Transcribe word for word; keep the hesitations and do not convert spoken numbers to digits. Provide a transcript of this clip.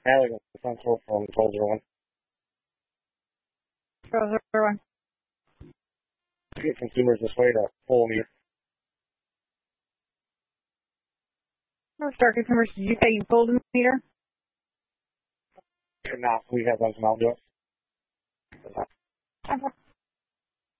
Having a central from Soldier One. Soldier One. Get consumers this way to full meter. Star consumers, did you say you pulled a meter? If not, we have them come out and do it.